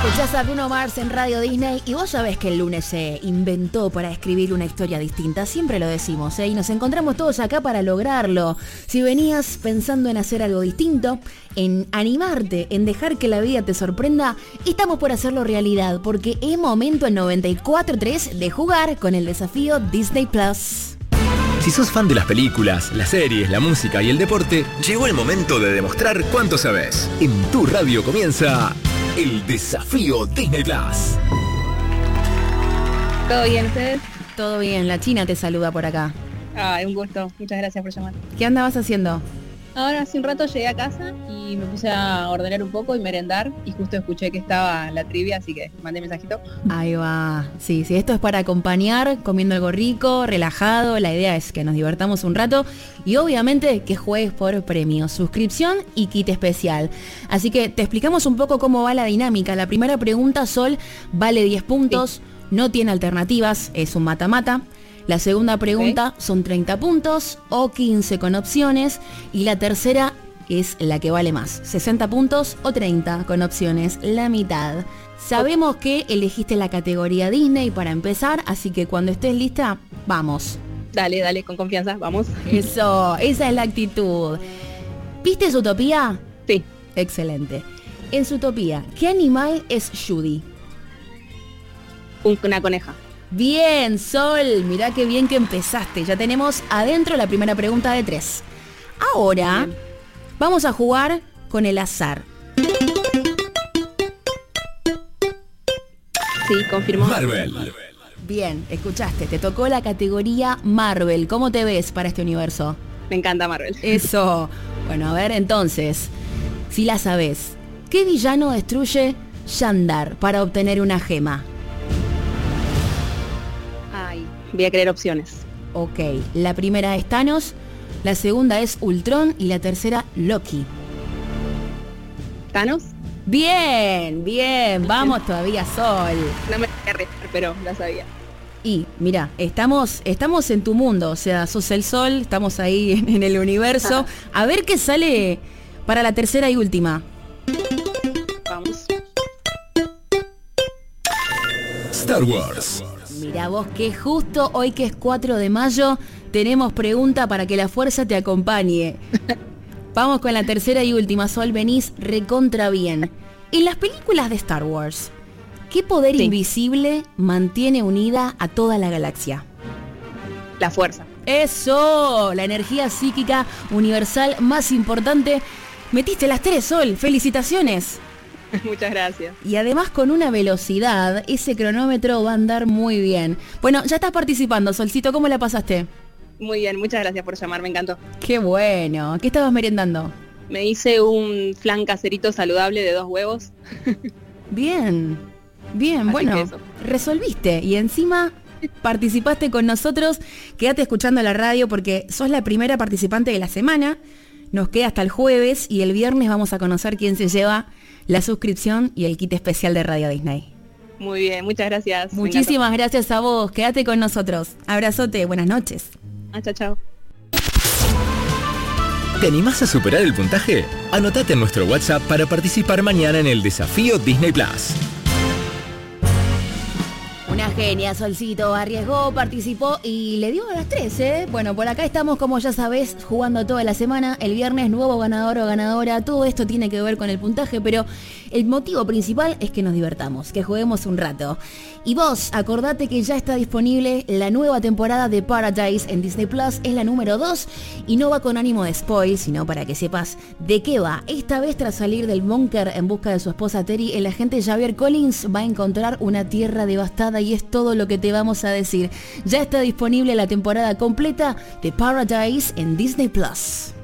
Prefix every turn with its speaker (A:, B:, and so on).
A: Escuchás a Bruno Mars en Radio Disney y vos sabés que el lunes se inventó para escribir una historia distinta, siempre lo decimos, y nos encontramos todos acá para lograrlo. Si venías pensando en hacer algo distinto, en animarte, en dejar que la vida te sorprenda, estamos por hacerlo realidad, porque es momento en 94.3 de jugar con el desafío Disney Plus.
B: Si sos fan de las películas, las series, la música y el deporte, llegó el momento de demostrar cuánto sabés. En tu radio comienza el desafío Disney Plus.
C: ¿Todo bien ustedes?
A: Todo bien, la China te saluda por acá.
C: Ay, un gusto, muchas gracias por llamar.
A: ¿Qué andabas haciendo?
C: Ahora hace un rato llegué a casa y me puse a ordenar un poco y merendar y justo escuché que estaba la trivia, así que mandé mensajito.
A: Ahí va. Sí, esto es para acompañar, comiendo algo rico, relajado. La idea es que nos divertamos un rato y obviamente que juegues por premios, suscripción y kit especial. Así que te explicamos un poco cómo va la dinámica. La primera pregunta, Sol, vale 10 puntos, sí. No tiene alternativas, es un mata-mata. La segunda pregunta son 30 puntos o 15 con opciones. Y la tercera es la que vale más, 60 puntos o 30 con opciones, la mitad. Sabemos que elegiste la categoría Disney para empezar, así que cuando estés lista, vamos.
C: Dale, con confianza, vamos.
A: Eso, esa es la actitud. ¿Viste Zootopia?
C: Sí.
A: Excelente. En Zootopia, ¿qué animal es Judy?
C: Una coneja.
A: Bien, Sol, mirá qué bien que empezaste. Ya tenemos adentro la primera pregunta de 3. Ahora vamos a jugar con el azar.
C: Sí, confirmó.
B: Marvel.
A: Bien, escuchaste, te tocó la categoría Marvel. ¿Cómo te ves para este universo?
C: Me encanta Marvel.
A: Eso. Bueno, a ver, entonces, si la sabés, ¿qué villano destruye Xandar para obtener una gema?
C: Voy a querer opciones.
A: Ok, la primera es Thanos, la segunda es Ultron y la tercera Loki.
C: ¿Thanos?
A: Bien, vamos todavía, Sol.
C: No me voy a arriesgar, pero la sabía.
A: Y mira, estamos en tu mundo, o sea, sos el Sol, estamos ahí en el universo. A ver qué sale para la tercera y última.
C: Vamos.
B: Star Wars.
A: Mirá vos que justo hoy que es 4 de mayo tenemos pregunta para que la fuerza te acompañe. Vamos con la tercera y última, Sol, venís recontra bien. En las películas de Star Wars, ¿qué poder invisible mantiene unida a toda la galaxia?
C: La fuerza.
A: ¡Eso! La energía psíquica universal más importante. Metiste las 3, Sol. ¡Felicitaciones!
C: Muchas gracias.
A: Y además con una velocidad, ese cronómetro va a andar muy bien. Bueno, ya estás participando, Solcito, ¿cómo la pasaste?
C: Muy bien, muchas gracias por llamar, me encantó.
A: Qué bueno. ¿Qué estabas merendando?
C: Me hice un flan caserito saludable de 2 huevos.
A: Bien,
C: Así
A: bueno,
C: eso.
A: Resolviste y encima participaste con nosotros. Quédate escuchando la radio porque sos la primera participante de la semana. Nos queda hasta el jueves y el viernes vamos a conocer quién se lleva la suscripción y el kit especial de Radio Disney.
C: Muy bien, muchas gracias.
A: Muchísimas gracias a vos, quédate con nosotros. Abrazote, buenas noches.
C: Chao.
B: ¿Te animás a superar el puntaje? Anotate en nuestro WhatsApp para participar mañana en el desafío Disney Plus.
A: Una genia, Solcito, arriesgó, participó y le dio a las 3, ¿eh? Bueno, por acá estamos, como ya sabés, jugando toda la semana. El viernes, nuevo ganador o ganadora. Todo esto tiene que ver con el puntaje, pero el motivo principal es que nos divertamos, que juguemos un rato. Y vos, acordate que ya está disponible la nueva temporada de Paradise en Disney Plus. Es la número 2 y no va con ánimo de spoil, sino para que sepas de qué va. Esta vez, tras salir del búnker en busca de su esposa Terry, el agente Xavier Collins va a encontrar una tierra devastada y es todo lo que te vamos a decir. Ya está disponible la temporada completa de Paradise en Disney Plus.